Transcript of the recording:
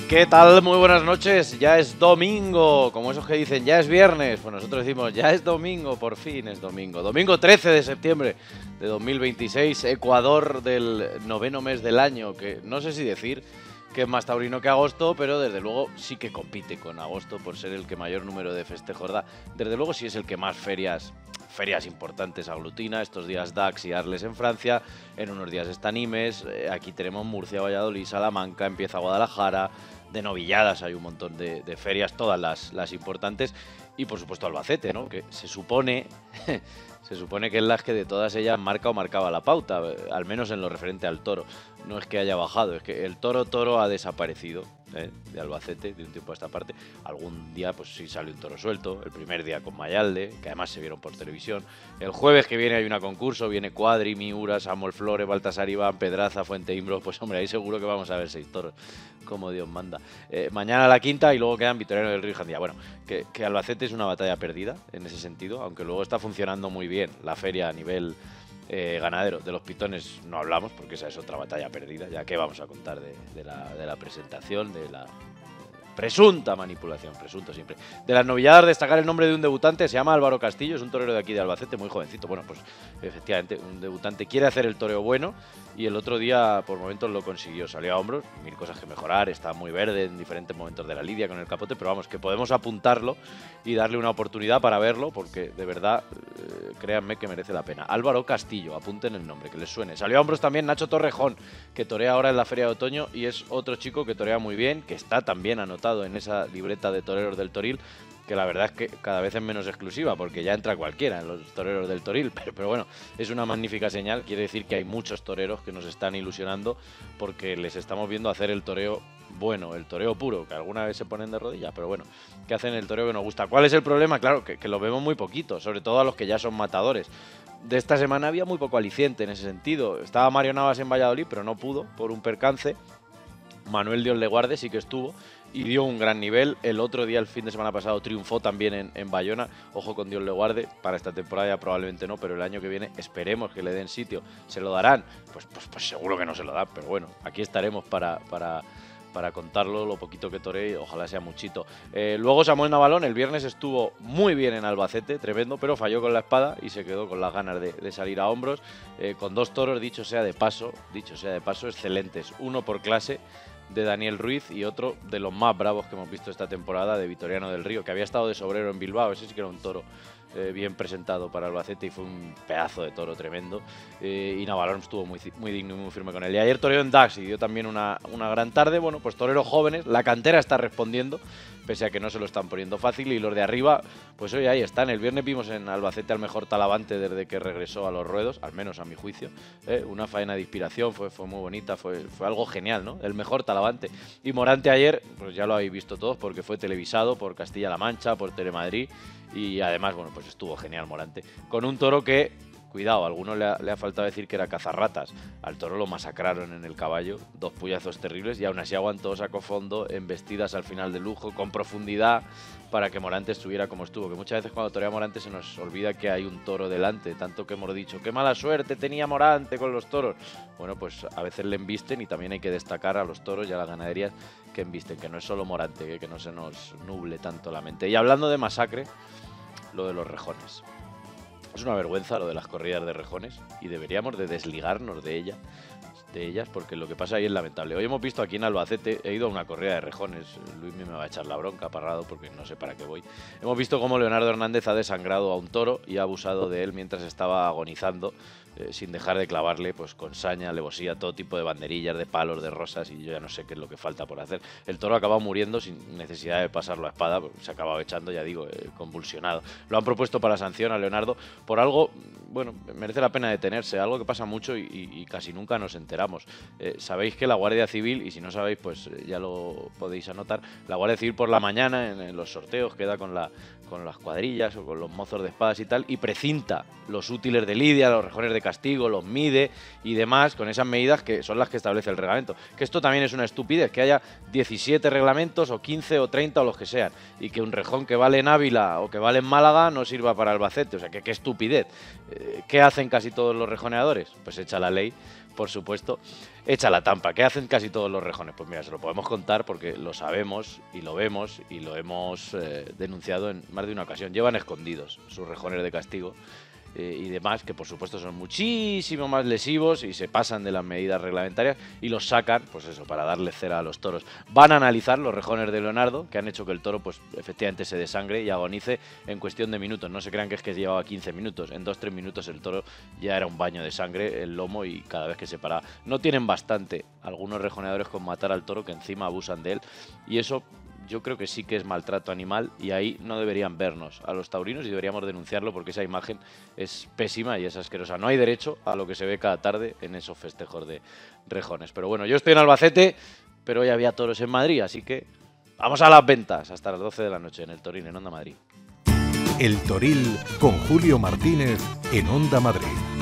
¿Qué tal? Muy buenas noches. Ya es domingo, como esos que dicen ya es viernes. Pues nosotros decimos ya es domingo, por fin es domingo. Domingo 13 de septiembre de 2026, Ecuador del noveno mes del año, que no sé si decir que es más taurino que agosto, pero desde luego sí que compite con agosto por ser el que mayor número de festejos da. Desde luego sí es el que más ferias importantes aglutina. Estos días Dax y Arles en Francia, en unos días está Nimes, aquí tenemos Murcia, Valladolid, Salamanca, empieza Guadalajara, de novilladas hay un montón de ferias, todas las importantes, y por supuesto Albacete, ¿no? Que se supone se supone que es las que de todas ellas marca o marcaba la pauta, al menos en lo referente al toro. No es que haya bajado, es que el toro ha desaparecido de Albacete de un tiempo a esta parte. Algún día pues sí sale un toro suelto, el primer día con Mayalde, que además se vieron por televisión. El jueves que viene hay una concurso, viene Cuadri, Miura, Samuel Flores, Baltasar Iván, Pedraza, Fuente Imbro. Pues hombre, ahí seguro que vamos a ver 6 toros, como Dios manda. Mañana la quinta y luego quedan Vitoriano del Río y Jandía. Bueno, que Albacete es una batalla perdida en ese sentido, aunque luego está funcionando muy bien la feria a nivel ganadero. De los pitones no hablamos porque esa es otra batalla perdida. Ya que vamos a contar de la presentación, de la presunta manipulación, presunto siempre. De las novilladas, destacar el nombre de un debutante, se llama Álvaro Castillo, es un torero de aquí de Albacete, muy jovencito. Bueno, pues efectivamente, un debutante quiere hacer el toreo bueno y el otro día por momentos lo consiguió, salió a hombros, mil cosas que mejorar, está muy verde en diferentes momentos de la lidia con el capote, pero vamos, que podemos apuntarlo y darle una oportunidad para verlo, porque de verdad, créanme que merece la pena. Álvaro Castillo, apunten el nombre, que les suene. Salió a hombros también Nacho Torrejón, que torea ahora en la Feria de Otoño y es otro chico que torea muy bien, que está también anotado en esa libreta de toreros del Toril, que la verdad es que cada vez es menos exclusiva, porque ya entra cualquiera en los toreros del Toril, pero bueno, es una magnífica señal, quiere decir que hay muchos toreros que nos están ilusionando, porque les estamos viendo hacer el toreo bueno, el toreo puro, que alguna vez se ponen de rodillas, pero bueno, que hacen el toreo que nos gusta. ¿Cuál es el problema? Claro, que lo vemos muy poquito, sobre todo a los que ya son matadores. De esta semana había muy poco aliciente en ese sentido. Estaba Mario Navas en Valladolid, pero no pudo por un percance. Manuel Dios le guarde, sí que estuvo y dio un gran nivel. El otro día, el fin de semana pasado, triunfó también en Bayona. Ojo con Dios le guarde, para esta temporada ya probablemente no, pero el año que viene esperemos que le den sitio. ¿Se lo darán? Pues seguro que no se lo dan, pero bueno, aquí estaremos para contarlo, lo poquito que toree, ojalá sea muchito. Luego Samuel Navalón el viernes estuvo muy bien en Albacete, tremendo, pero falló con la espada y se quedó con las ganas de salir a hombros, con 2 toros, dicho sea de paso, excelentes. Uno por clase, de Daniel Ruiz, y otro de los más bravos que hemos visto esta temporada, de Vitoriano del Río, que había estado de sobrero en Bilbao. Ese sí que era un toro bien presentado para Albacete y fue un pedazo de toro tremendo, y Navalón estuvo muy digno y muy firme con él. Y ayer toreó en Dax y dio también una gran tarde. Bueno, pues toreros jóvenes, la cantera está respondiendo, pese a que no se lo están poniendo fácil, y los de arriba, pues hoy ahí están. El viernes vimos en Albacete al mejor Talavante desde que regresó a los ruedos, al menos a mi juicio, una faena de inspiración, fue muy bonita, fue algo genial, ¿no? El mejor Talavante. Y Morante ayer, pues ya lo habéis visto todos, porque fue televisado por Castilla-La Mancha, por Telemadrid, y además, bueno, pues estuvo genial Morante, con un toro que, cuidado, a alguno le ha faltado decir que era cazarratas. Al toro lo masacraron en el caballo, 2 puyazos terribles, y aún así aguantó, sacó fondo, embestidas al final de lujo, con profundidad, para que Morante estuviera como estuvo. Que muchas veces cuando torea Morante se nos olvida que hay un toro delante, tanto que hemos dicho, qué mala suerte tenía Morante con los toros. Bueno, pues a veces le embisten, y también hay que destacar a los toros y a las ganaderías que embisten, que no es solo Morante, que no se nos nuble tanto la mente. Y hablando de masacre, lo de los rejones. Es una vergüenza lo de las corridas de rejones, y deberíamos de desligarnos de ellas, porque lo que pasa ahí es lamentable. Hoy hemos visto aquí en Albacete, he ido a una corrida de rejones, Luis me va a echar la bronca, Parrado, porque no sé para qué voy. Hemos visto cómo Leonardo Hernández ha desangrado a un toro y ha abusado de él mientras estaba agonizando, sin dejar de clavarle pues con saña, alevosía, todo tipo de banderillas, de palos, de rosas, y yo ya no sé qué es lo que falta por hacer. El toro ha acabado muriendo sin necesidad de pasarlo a espada, se ha acabado echando, ya digo, convulsionado. Lo han propuesto para sanción a Leonardo por algo, bueno, merece la pena detenerse, algo que pasa mucho y casi nunca nos enteramos. Sabéis que la Guardia Civil, y si no sabéis pues ya lo podéis anotar, la Guardia Civil por la mañana en los sorteos queda con las cuadrillas o con los mozos de espadas y tal, y precinta los útiles de lidia, los rejones de castigo, los mide y demás, con esas medidas que son las que establece el reglamento. Que esto también es una estupidez, que haya 17 reglamentos o 15 o 30 o los que sean, y que un rejón que vale en Ávila o que vale en Málaga no sirva para Albacete. O sea, que qué estupidez. ¿Qué hacen casi todos los rejoneadores? Pues echa la ley, por supuesto, echa la tampa. ¿Qué hacen casi todos los rejones? Pues mira, se lo podemos contar porque lo sabemos y lo vemos y lo hemos denunciado en más de una ocasión. Llevan escondidos sus rejones de castigo y demás, que por supuesto son muchísimo más lesivos y se pasan de las medidas reglamentarias y los sacan, pues eso, para darle cera a los toros. Van a analizar los rejones de Leonardo, que han hecho que el toro, pues efectivamente se desangre y agonice en cuestión de minutos. No se crean que es que llevaba 15 minutos, en 2-3 minutos el toro ya era un baño de sangre, el lomo, y cada vez que se paraba. No tienen bastante algunos rejoneadores con matar al toro, que encima abusan de él, y eso yo creo que sí que es maltrato animal, y ahí no deberían vernos a los taurinos y deberíamos denunciarlo, porque esa imagen es pésima y es asquerosa. No hay derecho a lo que se ve cada tarde en esos festejos de rejones. Pero bueno, yo estoy en Albacete, pero hoy había toros en Madrid, así que vamos a las ventas hasta las 12 de la noche en el Toril, en Onda Madrid. El Toril con Julio Martínez en Onda Madrid.